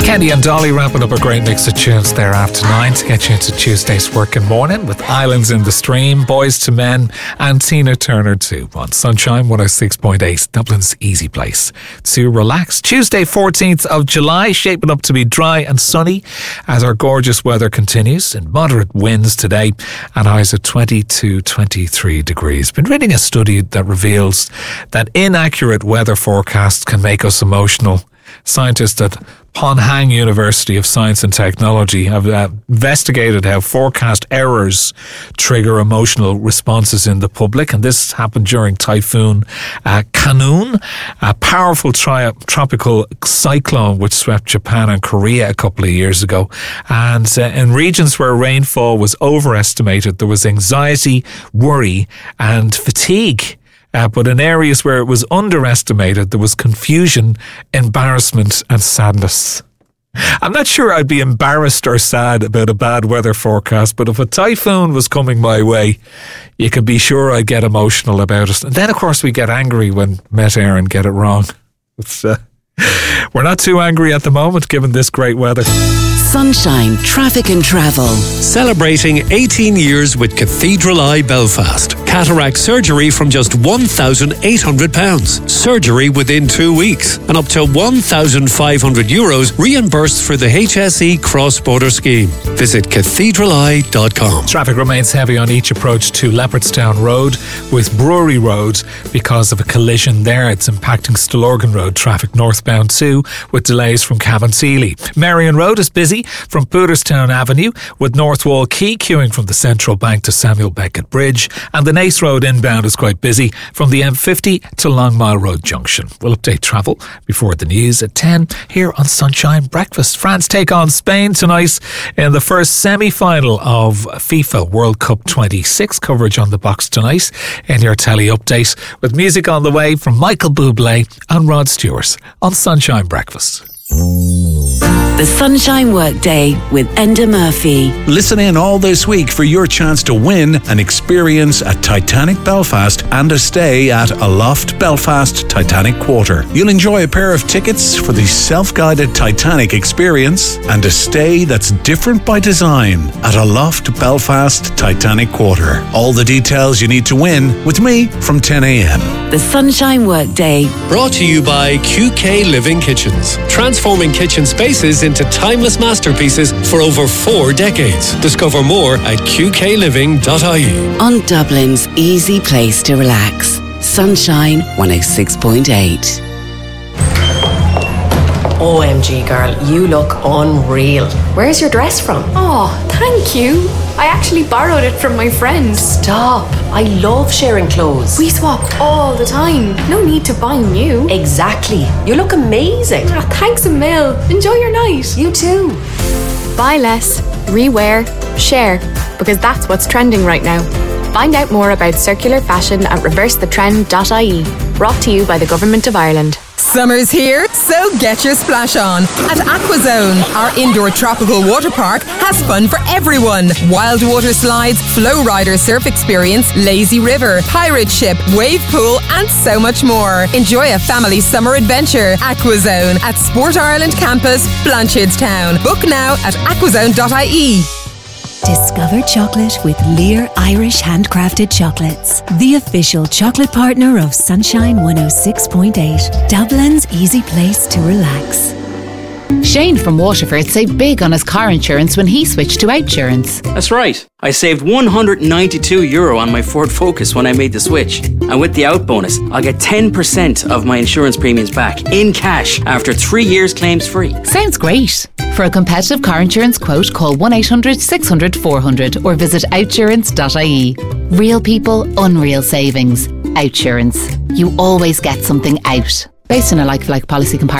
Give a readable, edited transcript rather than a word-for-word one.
Kenny and Dolly wrapping up a great mix of tunes there after 9 to get you into Tuesday's working morning with Islands in the Stream, Boys to Men and Tina Turner too on Sunshine 106.8, Dublin's easy place to relax. Tuesday 14th of July, shaping up to be dry and sunny as our gorgeous weather continues in moderate winds today and highs at 20 to 23 degrees. Been reading a study that reveals that inaccurate weather forecasts can make us emotional. Scientists at Pohang University of Science and Technology have investigated how forecast errors trigger emotional responses in the public, and this happened during Typhoon Khanun, a powerful tropical cyclone which swept Japan and Korea a couple of years ago. And in regions where rainfall was overestimated, there was anxiety, worry and fatigue. But in areas where it was underestimated, there was confusion, embarrassment and sadness. I'm not sure I'd be embarrassed or sad about a bad weather forecast, but if a typhoon was coming my way, you can be sure I'd get emotional about it. And then, of course, we get angry when Met Éireann get it wrong. We're not too angry at the moment, given this great weather. Sunshine Traffic and Travel. Celebrating 18 years with Cathedral Eye Belfast. Cataract surgery from just £1,800. Surgery within 2 weeks. And up to €1,500 reimbursed for the HSE cross-border scheme. Visit cathedraleye.com. Traffic remains heavy on each approach to Leopardstown Road with Brewery Road because of a collision there. It's impacting Stillorgan Road traffic northbound too, with delays from Cavan-Sealy. Marion Road is busy from Pooterstown Avenue, with North Wall Quay queuing from the Central Bank to Samuel Beckett Bridge, and the Nace Road inbound is quite busy from the M50 to Longmile Road Junction. We'll update travel before the news at 10 here on Sunshine Breakfast. France take on Spain tonight in the first semi-final of FIFA World Cup 26. Coverage on the box tonight in your telly update, with music on the way from Michael Bublé and Rod Stewart on Sunshine Breakfast. The Sunshine Workday with Enda Murphy. Listen in all this week for your chance to win an experience at Titanic Belfast and a stay at Aloft Belfast Titanic Quarter. You'll enjoy a pair of tickets for the self-guided Titanic experience and a stay that's different by design at Aloft Belfast Titanic Quarter. All the details you need to win with me from 10 a.m. The Sunshine Workday. Brought to you by QK Living Kitchens. Transforming kitchen spaces into timeless masterpieces for over 4 decades. Discover more at qkliving.ie. On Dublin's easy place to relax. Sunshine 106.8. OMG girl, you look unreal. Where's your dress from? Oh, thank you. I actually borrowed it from my friend. Stop. I love sharing clothes. We swap all the time. No need to buy new. Exactly. You look amazing. Oh, thanks a mil. Enjoy your night. You too. Buy less, rewear, share, because that's what's trending right now. Find out more about circular fashion at reversethetrend.ie. Brought to you by the Government of Ireland. Summer's here, so get your splash on. At Aquazone, our indoor tropical water park has fun for everyone. Wild water slides, flow rider surf experience, lazy river, pirate ship, wave pool, and so much more. Enjoy a family summer adventure. Aquazone at Sport Ireland Campus, Blanchardstown. Book now at aquazone.ie. Discover chocolate with Lear Irish Handcrafted Chocolates, the official chocolate partner of Sunshine 106.8, Dublin's easy place to relax. Shane from Waterford saved big on his car insurance when he switched to Outsurance. That's right. I saved €192 on my Ford Focus when I made the switch. And with the out bonus, I'll get 10% of my insurance premiums back in cash after 3 years claims free. Sounds great. For a competitive car insurance quote, call 1-800-600-400 or visit outsurance.ie. Real people, unreal savings. Outsurance. You always get something out. Based on a like-for-like policy comparison.